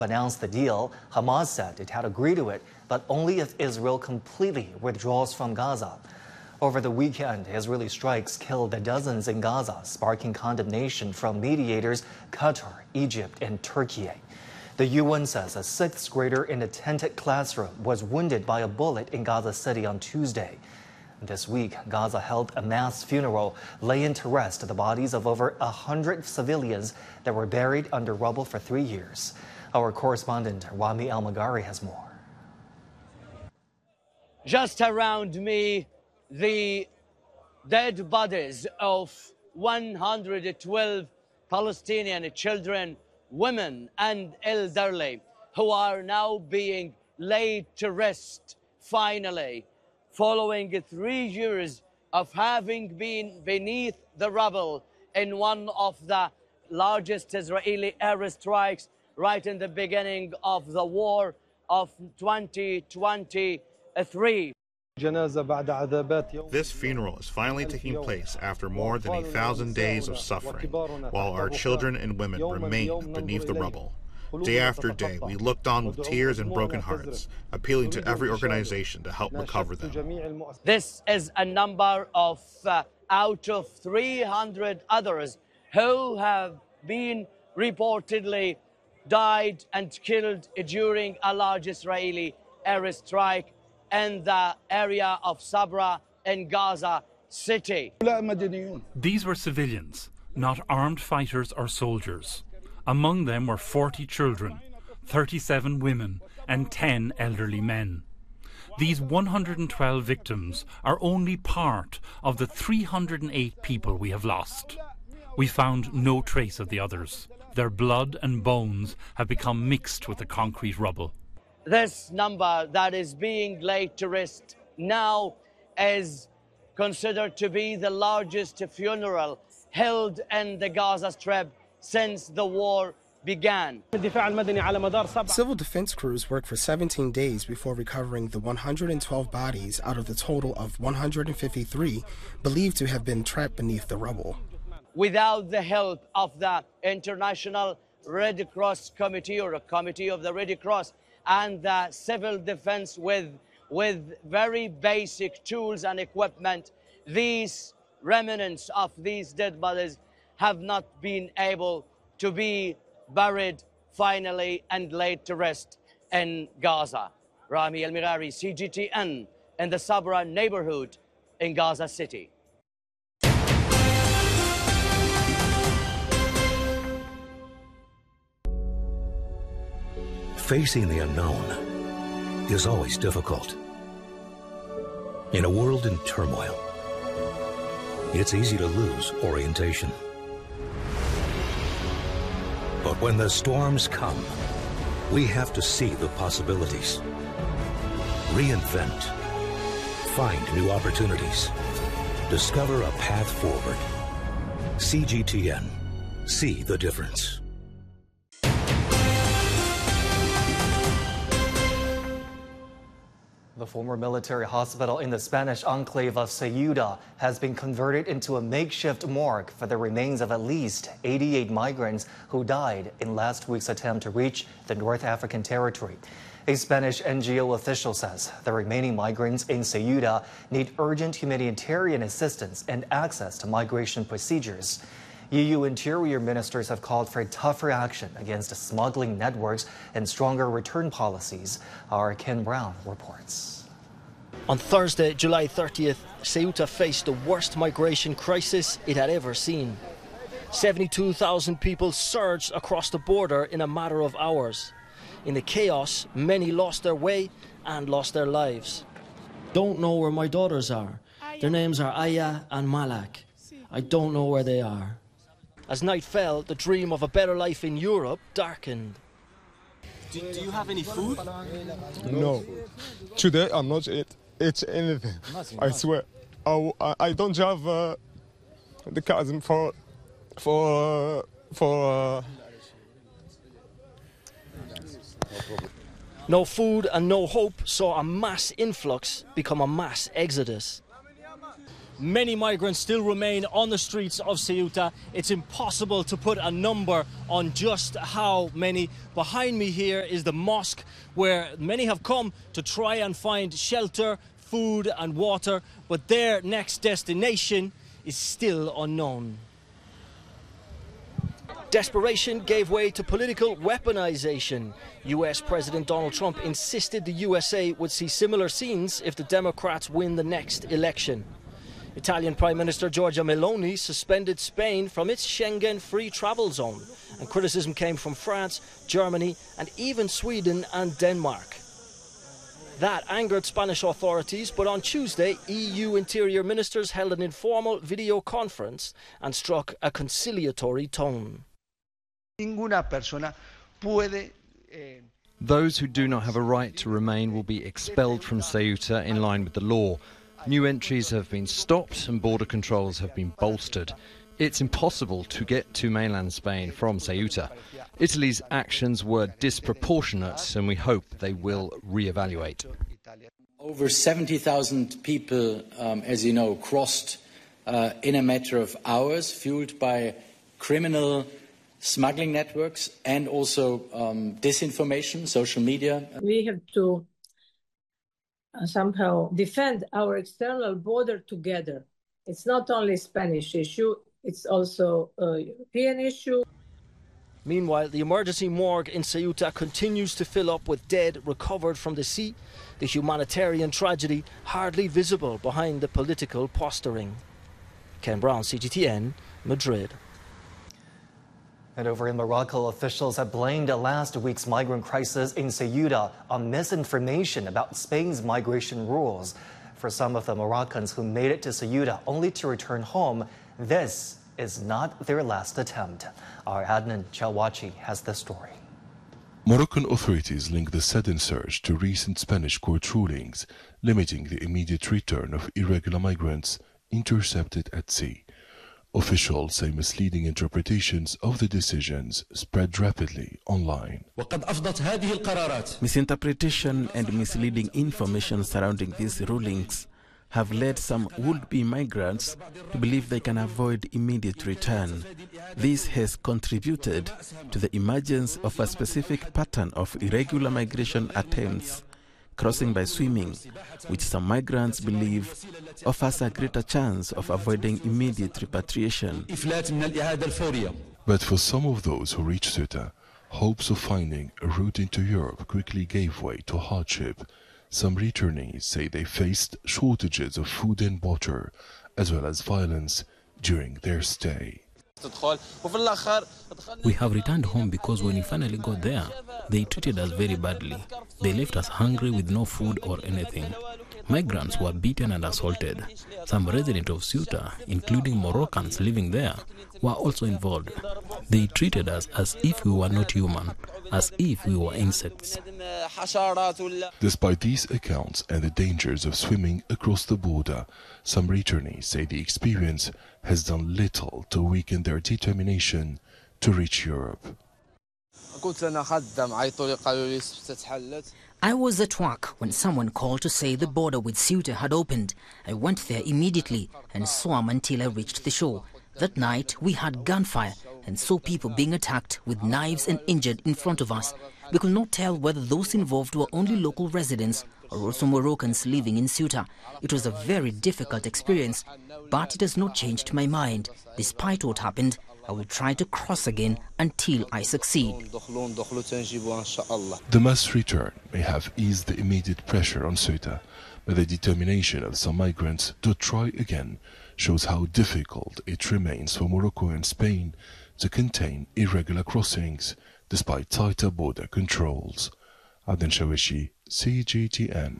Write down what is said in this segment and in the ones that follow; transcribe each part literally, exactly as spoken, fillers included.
announced the deal. Hamas said it had agreed to it, but only if Israel completely withdraws from Gaza. Over the weekend, Israeli strikes killed dozens in Gaza, sparking condemnation from mediators Qatar, Egypt, and Turkey. The U N says a sixth grader in a tented classroom was wounded by a bullet in Gaza City on Tuesday. This week, Gaza held a mass funeral, laying to rest the bodies of over one hundred civilians that were buried under rubble for three years. Our correspondent Rami Al-Magari has more. Just around me, the dead bodies of one hundred twelve Palestinian children, women and elderly, who are now being laid to rest finally, following three years of having been beneath the rubble in one of the largest Israeli airstrikes right in the beginning of the war of twenty twenty-three. This funeral is finally taking place after more than a thousand days of suffering, while our children and women remain beneath the rubble. Day after day, we looked on with tears and broken hearts, appealing to every organization to help recover them. This is a number of uh, out of three hundred others who have been reportedly died and killed during a large Israeli airstrike in the area of Sabra in Gaza City. These were civilians, not armed fighters or soldiers. Among them were forty children, thirty-seven women, and ten elderly men. These one hundred twelve victims are only part of the three hundred eight people we have lost. We found no trace of the others. Their blood and bones have become mixed with the concrete rubble. This number that is being laid to rest now is considered to be the largest funeral held in the Gaza Strip since the war began. Civil defense crews worked for seventeen days before recovering the one hundred twelve bodies out of the total of one hundred fifty-three believed to have been trapped beneath the rubble. Without the help of the International Red Cross Committee, or a committee of the Red Cross, and the civil defense with, with very basic tools and equipment, these remnants of these dead bodies have not been able to be buried finally and laid to rest in Gaza. Rami Al-Magari, C G T N, in the Sabra neighborhood in Gaza City. Facing the unknown is always difficult. In a world in turmoil, it's easy to lose orientation. But when the storms come, we have to see the possibilities, reinvent, find new opportunities, discover a path forward. C G T N. See the difference. The former military hospital in the Spanish enclave of Ceuta has been converted into a makeshift morgue for the remains of at least eighty-eight migrants who died in last week's attempt to reach the North African territory. A Spanish N G O official says the remaining migrants in Ceuta need urgent humanitarian assistance and access to migration procedures. E U interior ministers have called for tougher action against smuggling networks and stronger return policies. Our Ken Brown reports. On Thursday, July thirtieth, Ceuta faced the worst migration crisis it had ever seen. seventy-two thousand people surged across the border in a matter of hours. In the chaos, many lost their way and lost their lives. Don't know where my daughters are. Their names are Aya and Malak. I don't know where they are. As night fell, the dream of a better life in Europe darkened. Do, do you have any food? No. Today I'm not eat, eat anything. I swear. I, I don't have uh, the cousin for for uh, for. Uh... No food and no hope saw a mass influx become a mass exodus. Many migrants still remain on the streets of Ceuta. It's impossible to put a number on just how many. Behind me here is the mosque where many have come to try and find shelter, food and water, but their next destination is still unknown. Desperation gave way to political weaponization. U S President Donald Trump insisted the U S A would see similar scenes if the Democrats win the next election. Italian Prime Minister Giorgia Meloni suspended Spain from its Schengen-free travel zone, and criticism came from France, Germany and even Sweden and Denmark. That angered Spanish authorities, but on Tuesday, E U interior ministers held an informal video conference and struck a conciliatory tone. Those who do not have a right to remain will be expelled from Ceuta in line with the law. New entries have been stopped and border controls have been bolstered. It's impossible to get to mainland Spain from Ceuta. Italy's actions were disproportionate and we hope they will re-evaluate. Over seventy thousand people, um, as you know, crossed uh, in a matter of hours, fueled by criminal smuggling networks and also um, disinformation, social media. We have to uh, somehow defend our external border together. It's not only a Spanish issue, it's also a European issue. Meanwhile, the emergency morgue in Ceuta continues to fill up with dead recovered from the sea, the humanitarian tragedy hardly visible behind the political posturing. Ken Brown, C G T N, Madrid. And over in Morocco, officials have blamed last week's migrant crisis in Ceuta on misinformation about Spain's migration rules. For some of the Moroccans who made it to Ceuta only to return home, this is not their last attempt. Our Adnan Chawachi has the story. Moroccan authorities link the sudden surge to recent Spanish court rulings limiting the immediate return of irregular migrants intercepted at sea. Officials say misleading interpretations of the decisions spread rapidly online. Misinterpretation and misleading information surrounding these rulings have led some would-be migrants to believe they can avoid immediate return. This has contributed to the emergence of a specific pattern of irregular migration attempts, crossing by swimming, which some migrants believe offers a greater chance of avoiding immediate repatriation. But for some of those who reached Ceuta, hopes of finding a route into Europe quickly gave way to hardship. Some returnees say they faced shortages of food and water, as well as violence during their stay. We have returned home because when we finally got there, they treated us very badly. They left us hungry with no food or anything. Migrants were beaten and assaulted. Some residents of Ceuta, including Moroccans living there, were also involved. They treated us as if we were not human, as if we were insects. Despite these accounts and the dangers of swimming across the border, some returnees say the experience has done little to weaken their determination to reach Europe. I was at work when someone called to say the border with Ceuta had opened. I went there immediately and swam until I reached the shore. That night we had gunfire and saw people being attacked with knives and injured in front of us. We could not tell whether those involved were only local residents or also Moroccans living in Ceuta. It was a very difficult experience, but it has not changed my mind. Despite what happened, I will try to cross again until I succeed. The mass return may have eased the immediate pressure on Ceuta, but the determination of some migrants to try again shows how difficult it remains for Morocco and Spain to contain irregular crossings despite tighter border controls. Adnan Chawachi, C G T N.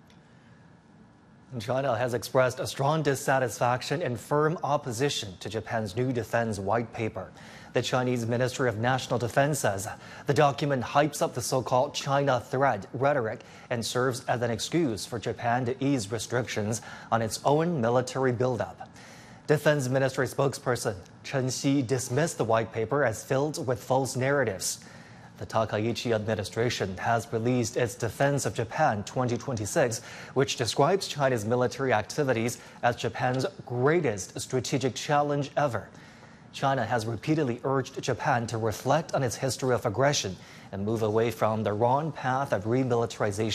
China has expressed a strong dissatisfaction and firm opposition to Japan's new defense white paper. The Chinese Ministry of National Defense says the document hypes up the so-called China threat rhetoric and serves as an excuse for Japan to ease restrictions on its own military buildup. Defense Ministry spokesperson Chen Xi dismissed the white paper as filled with false narratives. The Takaichi administration has released its Defense of Japan twenty twenty-six, which describes China's military activities as Japan's greatest strategic challenge ever. China has repeatedly urged Japan to reflect on its history of aggression and move away from the wrong path of remilitarization.